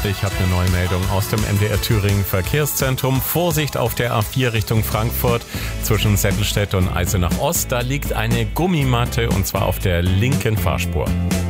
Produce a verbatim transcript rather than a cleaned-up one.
Ich habe eine neue Meldung aus dem M D R Thüringen Verkehrszentrum. Vorsicht auf der A vier Richtung Frankfurt zwischen Settelstedt und Eisenach Ost. Da liegt eine Gummimatte und zwar auf der linken Fahrspur.